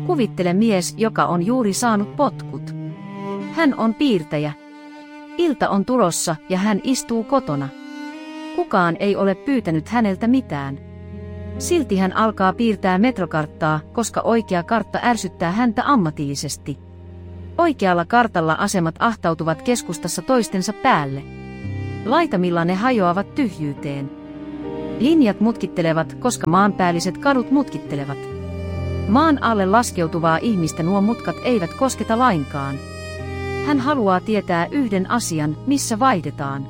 Kuvittele mies, joka on juuri saanut potkut. Hän on piirtäjä. Ilta on tulossa ja hän istuu kotona. Kukaan ei ole pyytänyt häneltä mitään. Silti hän alkaa piirtää metrokarttaa, koska oikea kartta ärsyttää häntä ammatillisesti. Oikealla kartalla asemat ahtautuvat keskustassa toistensa päälle. Laitamilla ne hajoavat tyhjyyteen. Linjat mutkittelevat, koska maanpäälliset kadut mutkittelevat. Maan alle laskeutuvaa ihmistä nuo mutkat eivät kosketa lainkaan. Hän haluaa tietää yhden asian, missä vaihdetaan.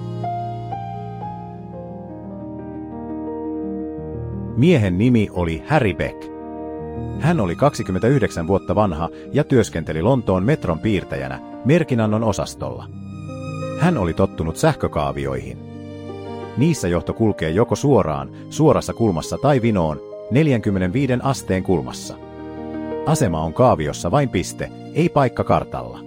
Miehen nimi oli Harry Beck. Hän oli 29 vuotta vanha ja työskenteli Lontoon metron piirtäjänä merkinannon osastolla. Hän oli tottunut sähkökaavioihin. Niissä johto kulkee joko suoraan, suorassa kulmassa tai vinoon, 45 asteen kulmassa. Asema on kaaviossa vain piste, ei paikka kartalla.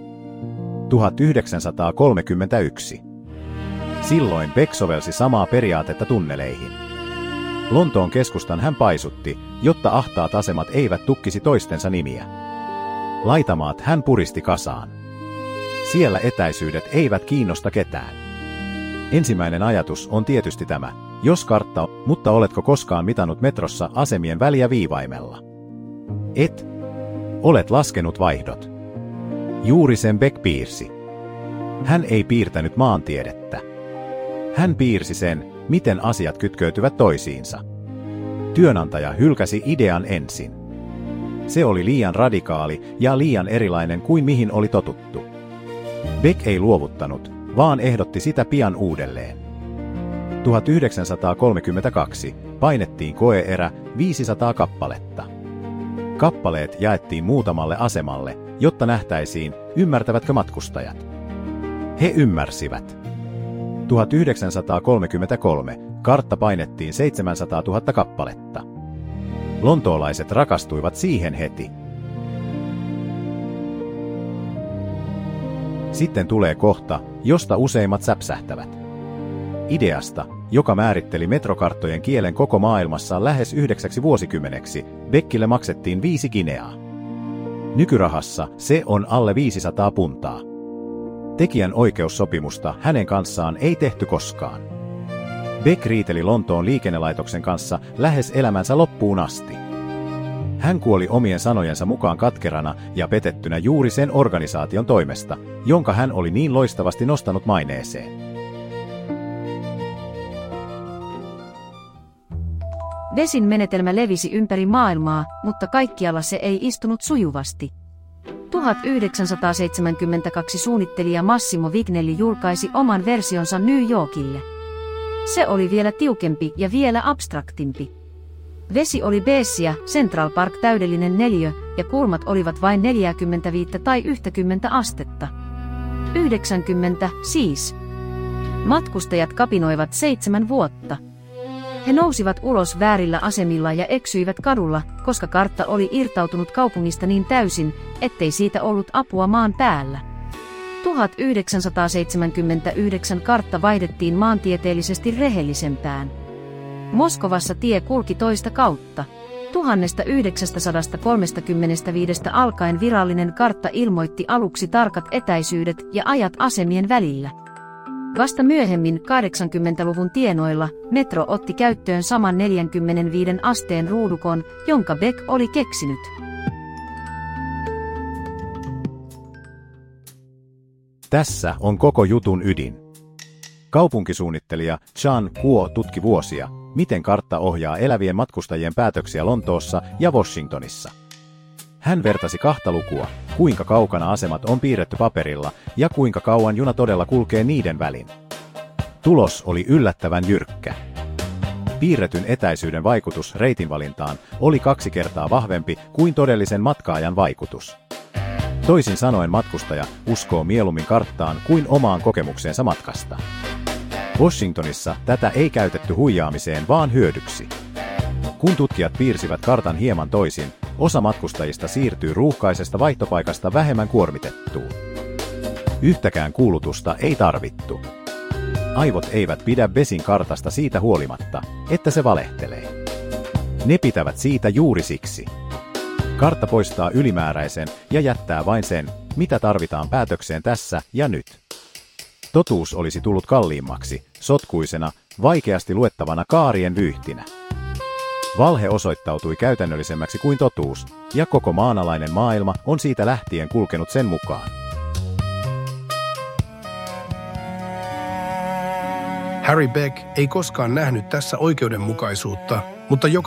1931. Silloin Beck sovelsi samaa periaatetta tunneleihin. Lontoon keskustan hän paisutti, jotta ahtaat asemat eivät tukkisi toistensa nimiä. Laitamaat hän puristi kasaan. Siellä etäisyydet eivät kiinnosta ketään. Ensimmäinen ajatus on tietysti tämä, jos kartta, mutta oletko koskaan mitannut metrossa asemien väliä viivaimella? Et. Olet laskenut vaihdot. Juuri sen Beck piirsi. Hän ei piirtänyt maantiedettä. Hän piirsi sen, miten asiat kytkeytyvät toisiinsa. Työnantaja hylkäsi idean ensin. Se oli liian radikaali ja liian erilainen kuin mihin oli totuttu. Beck ei luovuttanut, vaan ehdotti sitä pian uudelleen. 1932 painettiin koe-erä 500 kappaletta. Kappaleet jaettiin muutamalle asemalle, jotta nähtäisiin, ymmärtävätkö matkustajat. He ymmärsivät. 1933 kartta painettiin 700 000 kappaletta. Lontoolaiset rakastuivat siihen heti. Sitten tulee kohta, josta useimmat säpsähtävät. Ideasta, joka määritteli metrokarttojen kielen koko maailmassa lähes 9 vuosikymmeneksi, Beckille maksettiin 5 gineaa. Nykyrahassa se on alle 500 puntaa. Tekijän oikeussopimusta hänen kanssaan ei tehty koskaan. Beck riiteli Lontoon liikennelaitoksen kanssa lähes elämänsä loppuun asti. Hän kuoli omien sanojensa mukaan katkerana ja petettynä juuri sen organisaation toimesta, jonka hän oli niin loistavasti nostanut maineeseen. Becsin menetelmä levisi ympäri maailmaa, mutta kaikkialla se ei istunut sujuvasti. 1972 suunnittelija Massimo Vignelli julkaisi oman versionsa New Yorkille. Se oli vielä tiukempi ja vielä abstraktimpi. Vesi oli beessiä, Central Park täydellinen neliö, ja kulmat olivat vain 45 tai 90 astetta. 90 siis. Matkustajat kapinoivat 7 vuotta. He nousivat ulos väärillä asemilla ja eksyivät kadulla, koska kartta oli irtautunut kaupungista niin täysin, ettei siitä ollut apua maan päällä. 1979 kartta vaihdettiin maantieteellisesti rehellisempään. Moskovassa tie kulki toista kautta. 1935 alkaen virallinen kartta ilmoitti aluksi tarkat etäisyydet ja ajat asemien välillä. Vasta myöhemmin 80-luvun tienoilla metro otti käyttöön saman 45 asteen ruudukon, jonka Beck oli keksinyt. Tässä on koko jutun ydin. Kaupunkisuunnittelija Chan Kuo tutki vuosia, miten kartta ohjaa elävien matkustajien päätöksiä Lontoossa ja Washingtonissa. Hän vertasi 2 lukua, kuinka kaukana asemat on piirretty paperilla ja kuinka kauan juna todella kulkee niiden välin. Tulos oli yllättävän jyrkkä. Piirretyn etäisyyden vaikutus reitinvalintaan oli 2 kertaa vahvempi kuin todellisen matkaajan vaikutus. Toisin sanoen matkustaja uskoo mieluummin karttaan kuin omaan kokemukseensa matkasta. Washingtonissa tätä ei käytetty huijaamiseen vaan hyödyksi. Kun tutkijat piirsivät kartan hieman toisin, osa matkustajista siirtyy ruuhkaisesta vaihtopaikasta vähemmän kuormitettuun. Yhtäkään kuulutusta ei tarvittu. Aivot eivät pidä Becsin kartasta siitä huolimatta, että se valehtelee. Ne pitävät siitä juuri siksi. Kartta poistaa ylimääräisen ja jättää vain sen, mitä tarvitaan päätökseen tässä ja nyt. Totuus olisi tullut kalliimmaksi, sotkuisena, vaikeasti luettavana kaarien vyyhtinä. Valhe osoittautui käytännöllisemmäksi kuin totuus, ja koko maanalainen maailma on siitä lähtien kulkenut sen mukaan. Harry Beck ei koskaan nähnyt tässä oikeudenmukaisuutta, mutta